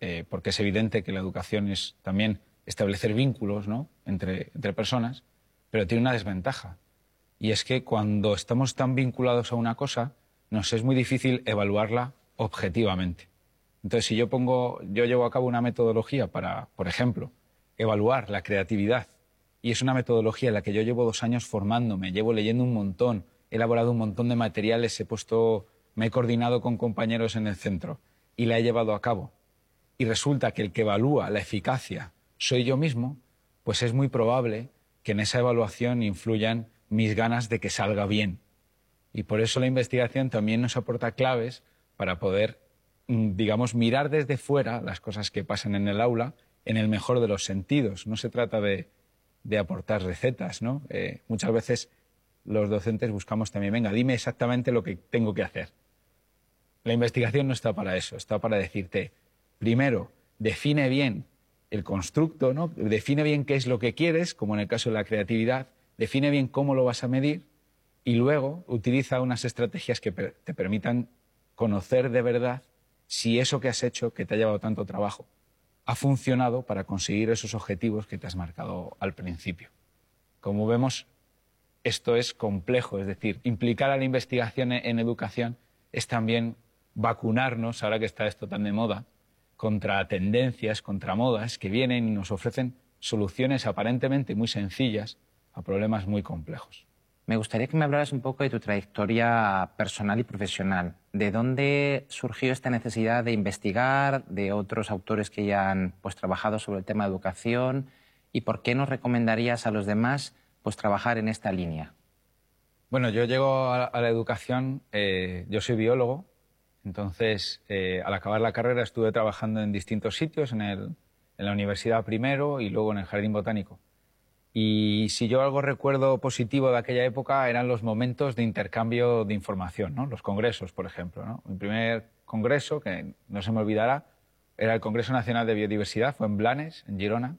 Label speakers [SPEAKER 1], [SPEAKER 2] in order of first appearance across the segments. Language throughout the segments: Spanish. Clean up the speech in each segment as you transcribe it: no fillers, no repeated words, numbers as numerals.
[SPEAKER 1] porque es evidente que la educación es también establecer vínculos, ¿no?, entre personas, pero tiene una desventaja. Y es que cuando estamos tan vinculados a una cosa, nos es muy difícil evaluarla objetivamente. Entonces, si yo llevo a cabo una metodología para, por ejemplo, evaluar la creatividad, y es una metodología en la que yo llevo 2 años formándome, llevo leyendo un montón, he elaborado un montón de materiales, me he coordinado con compañeros en el centro y la he llevado a cabo. Y resulta que el que evalúa la eficacia soy yo mismo, pues es muy probable que en esa evaluación influyan mis ganas de que salga bien. Y por eso la investigación también nos aporta claves para poder, digamos, mirar desde fuera las cosas que pasan en el aula en el mejor de los sentidos. No se trata de aportar recetas, ¿no? Muchas veces los docentes buscamos también, venga, dime exactamente lo que tengo que hacer. La investigación no está para eso, está para decirte, primero, define bien el constructo, ¿no? Define bien qué es lo que quieres, como en el caso de la creatividad, define bien cómo lo vas a medir y luego utiliza unas estrategias que te permitan conocer de verdad si eso que has hecho, que te ha llevado tanto trabajo, ha funcionado para conseguir esos objetivos que te has marcado al principio. Como vemos, esto es complejo, es decir, implicar a la investigación en educación es también vacunarnos, ahora que está esto tan de moda, contra tendencias, contra modas que vienen y nos ofrecen soluciones aparentemente muy sencillas a problemas muy complejos.
[SPEAKER 2] Me gustaría que me hablaras un poco de tu trayectoria personal y profesional. ¿De dónde surgió esta necesidad de investigar, de otros autores que ya han trabajado sobre el tema de educación? ¿Y por qué nos recomendarías a los demás trabajar en esta línea?
[SPEAKER 1] Bueno, yo llego a la educación, yo soy biólogo, entonces al acabar la carrera estuve trabajando en distintos sitios, en la universidad primero y luego en el Jardín Botánico. Y si yo algo recuerdo positivo de aquella época eran los momentos de intercambio de información, ¿no? Los congresos, por ejemplo, ¿no? Mi primer congreso, que no se me olvidará, era el Congreso Nacional de Biodiversidad, fue en Blanes, en Girona,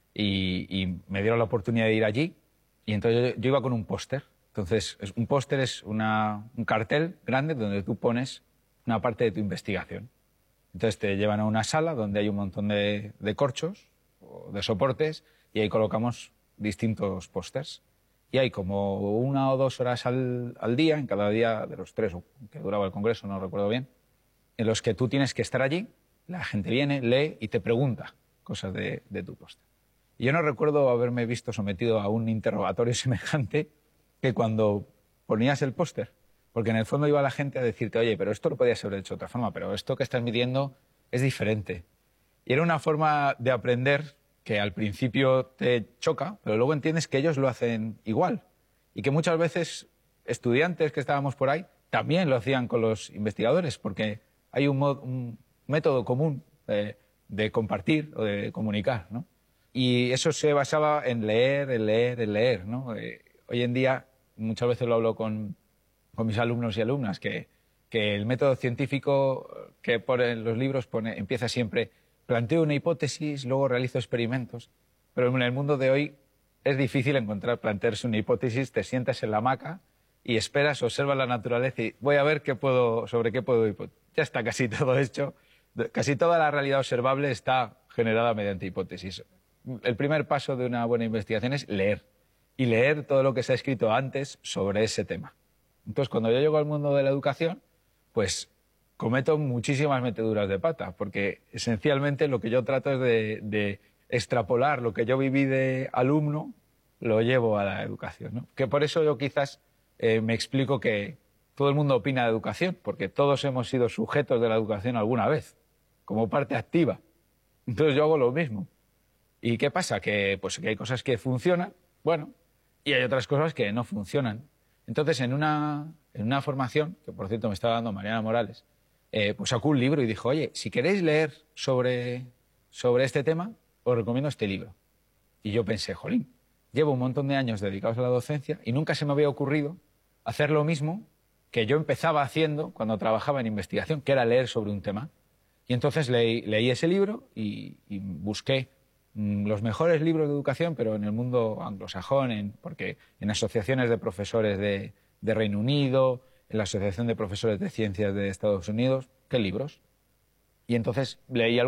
[SPEAKER 1] y me dieron la oportunidad de ir allí, y entonces yo iba con un póster. Entonces, un póster es un cartel grande donde tú pones una parte de tu investigación. Entonces te llevan a una sala donde hay un montón de corchos o de soportes y ahí colocamos distintos pósters. Y hay como 1 o 2 horas al día, en cada día de los 3 que duraba el congreso, no recuerdo bien, en los que tú tienes que estar allí, la gente viene, lee y te pregunta cosas de tu póster. Y yo no recuerdo haberme visto sometido a un interrogatorio semejante que cuando ponías el póster, porque en el fondo iba la gente a decirte, oye, pero esto lo podías haber hecho de otra forma, pero esto que estás midiendo es diferente. Y era una forma de aprender que al principio te choca, pero luego entiendes que ellos lo hacen igual y que muchas veces estudiantes que estábamos por ahí también lo hacían con los investigadores, porque hay un método común de compartir o de comunicar, ¿no? Y eso se basaba en leer, ¿no? Hoy en día muchas veces lo hablo con mis alumnos y alumnas, que el método científico que pone en los libros empieza siempre, planteo una hipótesis, luego realizo experimentos, pero en el mundo de hoy es difícil plantearse una hipótesis, te sientas en la hamaca y esperas, observas la naturaleza y voy a ver sobre qué puedo hipótesis. Ya está casi todo hecho, casi toda la realidad observable está generada mediante hipótesis. El primer paso de una buena investigación es leer, y leer todo lo que se ha escrito antes sobre ese tema. Entonces, cuando yo llego al mundo de la educación, pues cometo muchísimas meteduras de pata, porque esencialmente lo que yo trato es de extrapolar lo que yo viví de alumno, lo llevo a la educación, ¿no? Que por eso yo quizás me explico que todo el mundo opina de educación, porque todos hemos sido sujetos de la educación alguna vez, como parte activa. Entonces yo hago lo mismo. ¿Y qué pasa? Que hay cosas que funcionan, bueno, y hay otras cosas que no funcionan. Entonces, en una formación, que por cierto me estaba dando Mariana Morales, pues sacó un libro y dijo, oye, si queréis leer sobre este tema, os recomiendo este libro. Y yo pensé, jolín, llevo un montón de años dedicados a la docencia y nunca se me había ocurrido hacer lo mismo que yo empezaba haciendo cuando trabajaba en investigación, que era leer sobre un tema. Y entonces leí ese libro y busqué los mejores libros de educación, pero en el mundo anglosajón, porque en asociaciones de profesores de Reino Unido, en la Asociación de Profesores de Ciencias de Estados Unidos, ¿qué libros? Y entonces leí